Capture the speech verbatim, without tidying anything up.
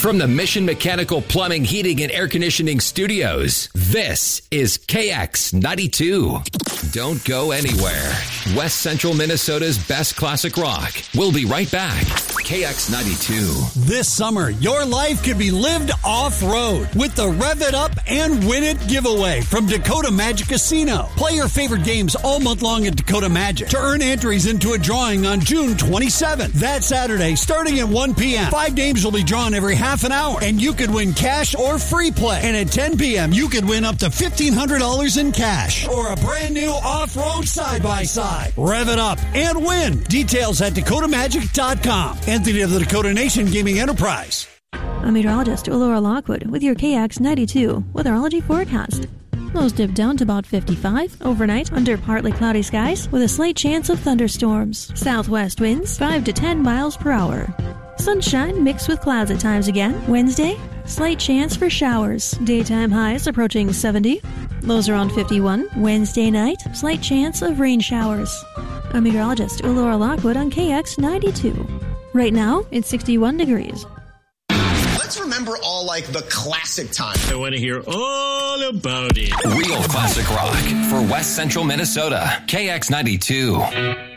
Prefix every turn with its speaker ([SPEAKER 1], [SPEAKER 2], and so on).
[SPEAKER 1] From the Mission Mechanical Plumbing, Heating, and Air Conditioning Studios, this is K X ninety-two. Don't go anywhere. West Central Minnesota's best classic rock. We'll be right back. K X ninety-two.
[SPEAKER 2] This summer, your life could be lived off-road with the Rev It Up and Win It giveaway from Dakota Magic Casino. Play your favorite games all month long at Dakota Magic to earn entries into a drawing on June twenty-seventh. That Saturday, starting at one p.m. Five games will be drawn every half an hour, and you could win cash or free play. And at ten p.m., you could win up to fifteen hundred dollars in cash or a brand new off-road side-by-side. Rev it up and win. Details at dakota magic dot com. Entity of the Dakota Nation Gaming Enterprise.
[SPEAKER 3] I'm meteorologist Laura Lockwood with your K X ninety-two weatherology forecast. Lows dip down to about fifty-five overnight under partly cloudy skies with a slight chance of thunderstorms. Southwest winds five to ten miles per hour. Sunshine mixed with clouds at times again. Wednesday, slight chance for showers. Daytime highs approaching seventy. Lows around fifty-one. Wednesday night, slight chance of rain showers. I'm meteorologist Laura Lockwood on K X ninety-two. Right now, it's sixty-one degrees.
[SPEAKER 4] Let's remember all, like, the classic time.
[SPEAKER 5] I want to hear all about it.
[SPEAKER 1] Real classic rock for West Central Minnesota. K X ninety-two.